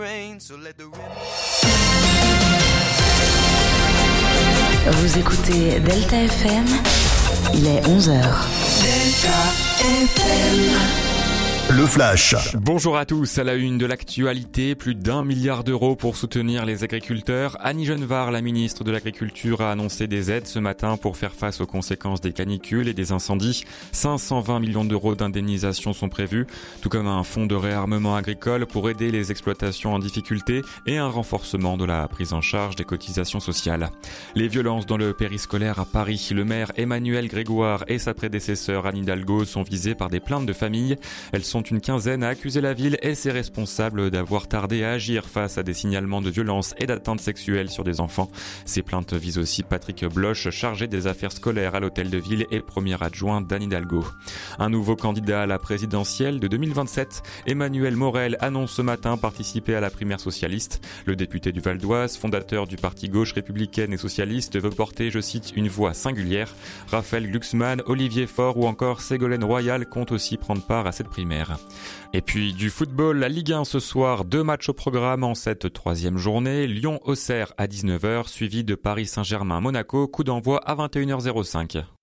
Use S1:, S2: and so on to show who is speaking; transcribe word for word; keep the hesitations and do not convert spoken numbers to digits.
S1: Vous écoutez Delta F M, il est onze heures. Delta F M.
S2: Le Flash.
S3: Bonjour à tous, à la une de l'actualité, plus d'un milliard d'euros pour soutenir les agriculteurs. Annie Genevard, la ministre de l'Agriculture, a annoncé des aides ce matin pour faire face aux conséquences des canicules et des incendies. cinq cent vingt millions d'euros d'indemnisation sont prévus, tout comme un fonds de réarmement agricole pour aider les exploitations en difficulté et un renforcement de la prise en charge des cotisations sociales. Les violences dans le périscolaire à Paris, le maire Emmanuel Grégoire et sa prédécesseur Anne Hidalgo sont visés par des plaintes de famille. Elles sont une quinzaine à accuser la ville et ses responsables d'avoir tardé à agir face à des signalements de violences et d'atteintes sexuelles sur des enfants. Ces plaintes visent aussi Patrick Bloch, chargé des affaires scolaires à l'hôtel de ville et premier adjoint d'Anne Hidalgo. Un nouveau candidat à la présidentielle de deux mille vingt-sept, Emmanuel Morel, annonce ce matin participer à la primaire socialiste. Le député du Val d'Oise, fondateur du parti gauche républicaine et socialiste, veut porter, je cite, une voix singulière. Raphaël Glucksmann, Olivier Faure ou encore Ségolène Royal comptent aussi prendre part à cette primaire. Et puis du football, la Ligue un ce soir, deux matchs au programme en cette troisième journée. Lyon-Auxerre à dix-neuf heures, suivi de Paris Saint-Germain-Monaco, coup d'envoi à vingt et une heures cinq.